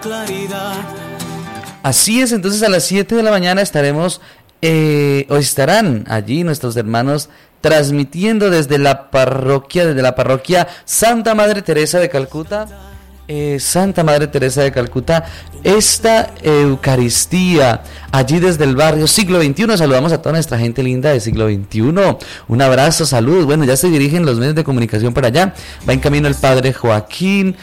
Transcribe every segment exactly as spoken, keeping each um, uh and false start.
Claridad. Así es, entonces a las siete de la mañana estaremos, eh, o estarán allí nuestros hermanos transmitiendo desde la parroquia, desde la parroquia Santa Madre Teresa de Calcuta, eh, Santa Madre Teresa de Calcuta, esta Eucaristía, allí desde el barrio Siglo veintiuno. Saludamos a toda nuestra gente linda de Siglo veintiuno, un abrazo, saludos. Bueno, ya se dirigen los medios de comunicación para allá, va en camino el padre Joaquín,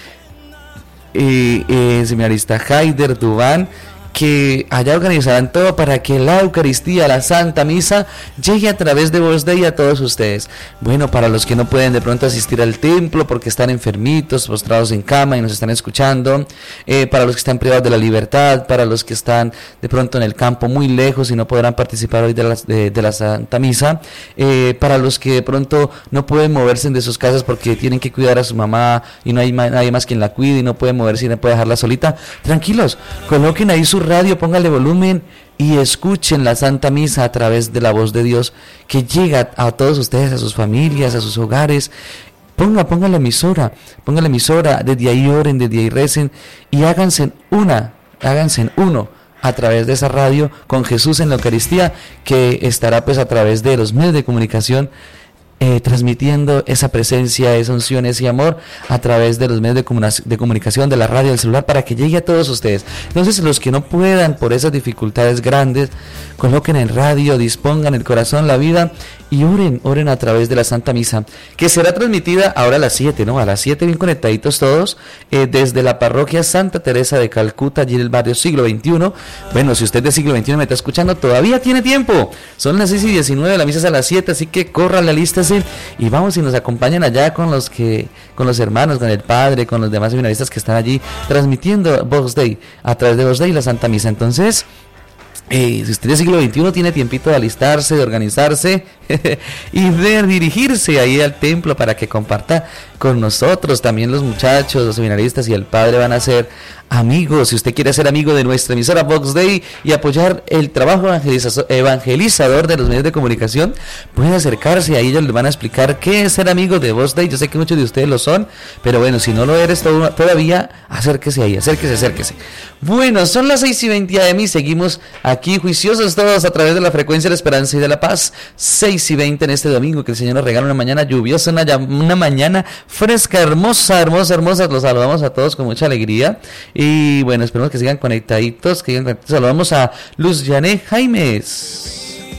eh, eh, seminarista Haider Dubán, que allá organizarán todo para que la Eucaristía, la Santa Misa, llegue a través de Voz Dei a todos ustedes. Bueno, para los que no pueden de pronto asistir al templo porque están enfermitos, postrados en cama y nos están escuchando, eh, para los que están privados de la libertad, para los que están de pronto en el campo muy lejos y no podrán participar hoy de la, de, de la Santa Misa, eh, para los que de pronto no pueden moverse de sus casas porque tienen que cuidar a su mamá y no hay ma- nadie más quien la cuide y no puede moverse y no puede dejarla solita, tranquilos, coloquen ahí su radio, póngale volumen y escuchen la Santa Misa a través de la voz de Dios que llega a todos ustedes, a sus familias, a sus hogares. Ponga, ponga la emisora, ponga la emisora, desde ahí oren, desde ahí recen y háganse en una, háganse en uno a través de esa radio con Jesús en la Eucaristía, que estará pues a través de los medios de comunicación Eh, transmitiendo esa presencia, esa unción, ese amor a través de los medios de, comunica- de comunicación, de la radio, del celular, para que llegue a todos ustedes. Entonces, los que no puedan por esas dificultades grandes, coloquen el radio, dispongan el corazón, la vida y oren, oren a través de la Santa Misa, que será transmitida ahora a las siete, ¿no? A las siete, bien conectaditos todos, eh, desde la parroquia Santa Teresa de Calcuta, allí en el barrio Siglo veintiuno. Bueno, si usted de Siglo veintiuno me está escuchando, todavía tiene tiempo. Son las seis y diecinueve, la misa es a las siete, así que corran la lista y vamos y nos acompañan allá con los que, con los hermanos, con el padre, con los demás seminaristas que están allí transmitiendo Voz Dei, a través de Voz Dei la Santa Misa. Entonces, Eh, si usted es siglo veintiuno, tiene tiempito de alistarse, de organizarse y de dirigirse ahí al templo para que comparta con nosotros. También los muchachos, los seminaristas y el padre van a ser amigos. Si usted quiere ser amigo de nuestra emisora Vox Dei y apoyar el trabajo evangeliza- evangelizador de los medios de comunicación, puede acercarse, ahí ellos les van a explicar qué es ser amigo de Vox Dei. Yo sé que muchos de ustedes lo son, pero bueno, si no lo eres todo- todavía, acérquese ahí, acérquese, acérquese. Bueno, son las seis y veinte a eme y seguimos aquí juiciosos todos a través de la frecuencia de la esperanza y de la paz. Seis y veinte en este domingo, que el Señor nos regala una mañana lluviosa, una, ya- una mañana fresca, hermosa, hermosa, hermosa. Los saludamos a todos con mucha alegría. Y bueno, esperemos que sigan conectaditos, que sigan conectados. Saludamos a Luz Yané Jaimes.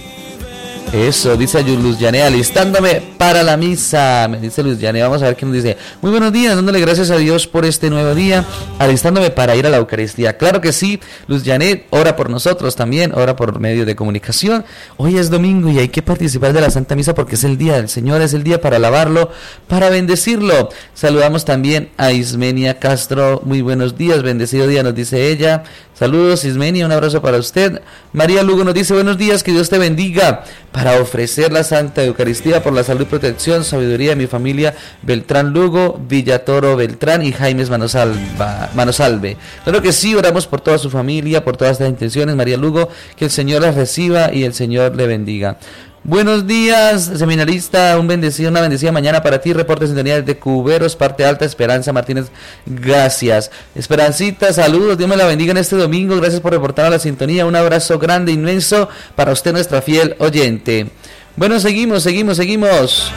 Eso, dice Luz Yané, alistándome para la misa. Me dice Luz Yané, vamos a ver qué nos dice. Muy buenos días, dándole gracias a Dios por este nuevo día, alistándome para ir a la Eucaristía. Claro que sí, Luz Yané, ora por nosotros también, ora por medios de comunicación. Hoy es domingo y hay que participar de la Santa Misa porque es el día del Señor, es el día para alabarlo, para bendecirlo. Saludamos también a Ismenia Castro, muy buenos días, bendecido día, nos dice ella. Saludos Ismenia, un abrazo para usted. María Lugo nos dice buenos días, que Dios te bendiga, para ofrecer la Santa Eucaristía por la salud y protección, sabiduría de mi familia Beltrán Lugo, Villatoro Beltrán y Jaimes Manosalva, Manosalve. Claro que sí, oramos por toda su familia, por todas estas intenciones, María Lugo, que el Señor las reciba y el Señor le bendiga. Buenos días, seminarista, un bendecido, una bendecida mañana para ti, reporte de sintonía de Cuberos, parte alta, Esperanza Martínez, gracias. Esperancita, saludos, Dios me la bendiga en este domingo, gracias por reportar a la sintonía, un abrazo grande, inmenso, para usted, nuestra fiel oyente. Bueno, seguimos, seguimos, seguimos.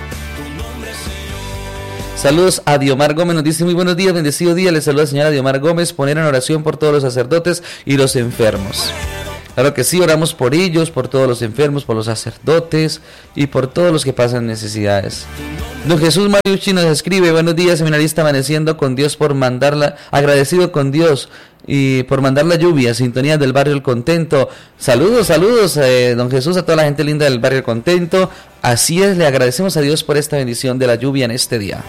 Saludos a Diomar Gómez, nos dice muy buenos días, bendecido día, le saluda a la señora Diomar Gómez, poner en oración por todos los sacerdotes y los enfermos. Claro que sí, oramos por ellos, por todos los enfermos, por los sacerdotes y por todos los que pasan necesidades. Don Jesús Mariucci nos escribe, buenos días, seminarista, amaneciendo con Dios por mandarla, agradecido con Dios y por mandar la lluvia, sintonía del barrio El Contento. Saludos, saludos, eh, don Jesús, a toda la gente linda del barrio El Contento. Así es, le agradecemos a Dios por esta bendición de la lluvia en este día.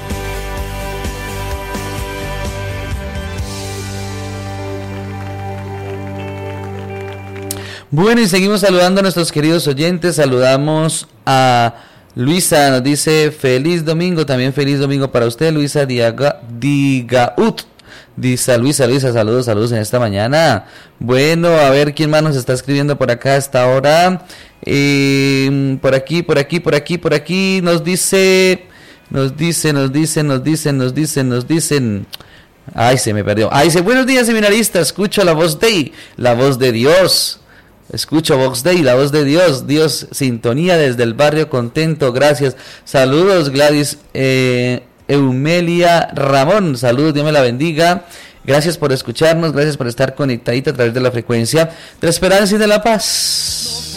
Bueno, y seguimos saludando a nuestros queridos oyentes. Saludamos a Luisa, nos dice feliz domingo, también feliz domingo para usted, Luisa Diaga, Digaut. Dice Luisa, Luisa, saludos, saludos en esta mañana. Bueno, a ver quién más nos está escribiendo por acá a esta hora. Eh, por aquí, por aquí, por aquí, por aquí, nos dice, nos dice, nos dicen, nos dicen, nos dicen, nos dicen. Ay, se me perdió. Ay, dice, buenos días, seminarista. Escucho la voz de, la voz de Dios. Escucho Vox Dei, la voz de Dios. Dios, sintonía desde el barrio Contento. Gracias. Saludos, Gladys eh, Eumelia Ramón. Saludos, Dios me la bendiga. Gracias por escucharnos. Gracias por estar conectadita a través de la frecuencia de la esperanza y de la paz.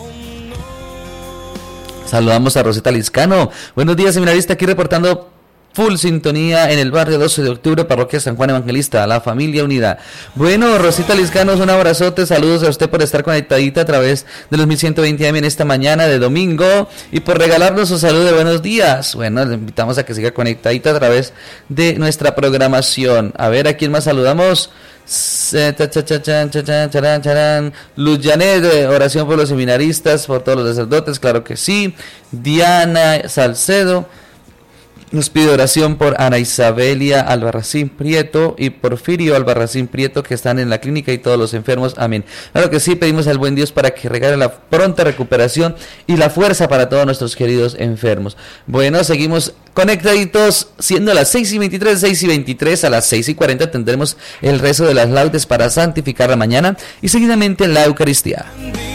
Saludamos a Rosita Liscano. Buenos días, seminarista. Aquí reportando full sintonía en el barrio doce de octubre, parroquia San Juan Evangelista, la familia unida. Bueno, Rosita Liscanos, un abrazote, saludos a usted por estar conectadita a través de los mil ciento veinte A M en esta mañana de domingo y por regalarnos un saludo de buenos días. Bueno, le invitamos a que siga conectadita a través de nuestra programación. A ver, ¿a quién más saludamos? Luz Janet, oración por los seminaristas, por todos los sacerdotes, claro que sí. Diana Salcedo nos pide oración por Ana Isabelia Albarracín Prieto y Porfirio Albarracín Prieto, que están en la clínica, y todos los enfermos. Amén. Claro que sí, pedimos al buen Dios para que regale la pronta recuperación y la fuerza para todos nuestros queridos enfermos. Bueno, seguimos conectaditos, siendo las seis y veintitrés, seis y veintitrés, a las seis y cuarenta tendremos el rezo de las laudes para santificar la mañana y seguidamente la Eucaristía.